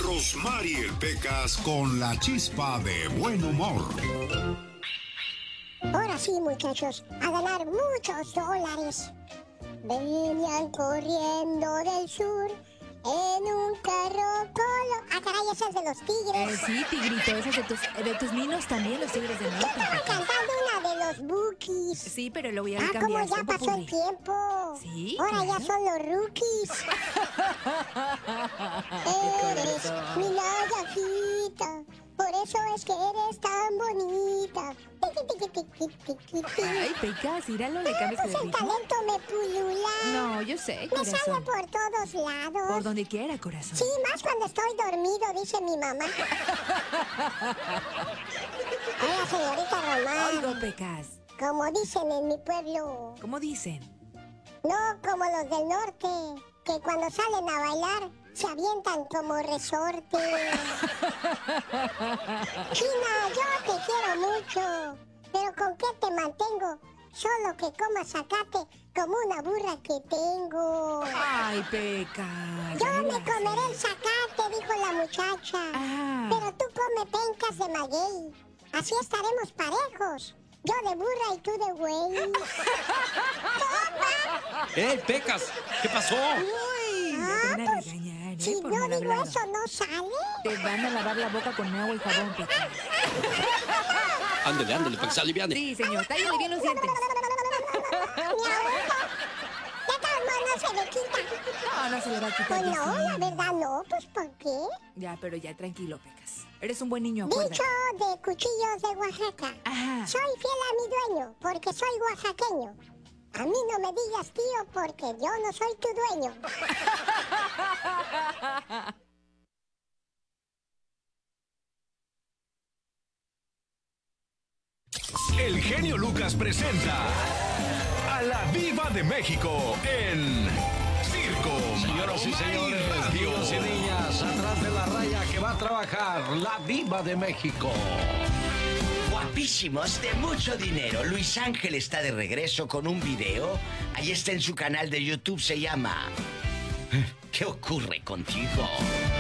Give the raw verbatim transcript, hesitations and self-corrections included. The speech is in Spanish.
Rosmarie Pecas con la chispa de buen humor. Ahora sí, muchachos, a ganar muchos dólares. Venían corriendo del sur en un carro colo... Ah, caray, ese es de los tigres. Eh, sí, tigrito, ese es de tus, de tus ninos también, los tigres del Yo norte. estaba cantando una de los Bookies. Sí, pero luego ya le Ah, como cambiaste. ya un pasó popurrí. el tiempo. Sí, Ahora claro. ya son los rookies. Eres mi navajita, por eso es que eres tan bonita. Ay, Pecas, íralo, le cambias Pues el el ritmo. talento me pulula. No, yo sé, Me corazón. sale por todos lados. Por donde quiera, corazón. Sí, más cuando estoy dormido, dice mi mamá. Hola, señorita Román. Oigo, Pecas. Como dicen en mi pueblo, ¿Cómo dicen? no como los del norte, que cuando salen a bailar se avientan como resorte. China, yo te quiero mucho, pero ¿con qué te mantengo? Solo que comas zacate como una burra que tengo. Ay, Pecas. Yo ya me la comeré sé. el zacate, dijo la muchacha. Ah. Pero tú come pencas de maguey. Así estaremos parejos. Yo de burra y tú de güey. ¡Eh, Pecas! ¿Qué pasó? Uy, ya Ah, te van a pues, regañar, ¿eh? si por no mal digo hablado. eso, ¿no sale? Te van a lavar la boca con agua y jabón, Pecas. Ándale, ándale, para que se aliviane. Sí, señor, tállale bien los dientes. De todos modos no se le quita. No, no se le va a quitar. Pues ya no, sí. la verdad no, pues ¿por qué? Ya, pero ya, tranquilo, Pecas. Eres un buen niño, acuérdate. Dicho de cuchillos de Oaxaca. Ajá. Soy fiel a mi dueño porque soy oaxaqueño. A mí no me digas tío porque yo no soy tu dueño. El genio Lucas presenta a la Diva de México en Circo, Señoras y Maroma y señores, Radio. niños y niñas, atrás de la raya que va a trabajar la Diva de México. Guapísimos, de mucho dinero. Luis Ángel está de regreso con un video. Ahí está en su canal de YouTube, se llama ¿Qué ocurre contigo?